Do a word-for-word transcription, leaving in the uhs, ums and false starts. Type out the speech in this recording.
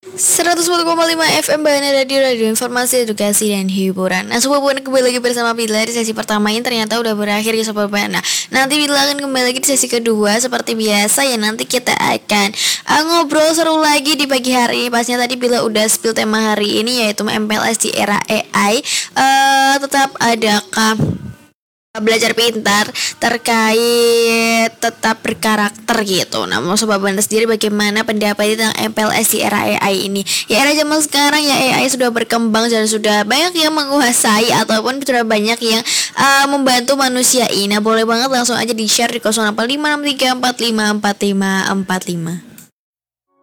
seratus satu koma lima F M Bahana Radio, Radio Informasi, Edukasi, dan Hiburan. Nah, Sobat Buana kembali lagi bersama Bila. Di sesi pertama ini ternyata udah berakhir ya Sobat Buana. Nanti Bila akan kembali lagi di sesi kedua. Seperti biasa ya, nanti kita akan uh, ngobrol seru lagi di pagi hari ini. Pastinya tadi Bila udah spill tema hari ini, yaitu M P L S di era A I. uh, Tetap adakah belajar pintar terkait tetap berkarakter gitu. Nah, mau Sobat Buana sendiri bagaimana pendapat tentang M P L S di era A I ini? Ya, era zaman sekarang ya A I sudah berkembang dan sudah banyak yang menguasai ataupun sudah banyak yang uh, membantu manusia ini. Nah, boleh banget langsung aja di-share di nol delapan lima enam tiga empat lima empat lima empat lima.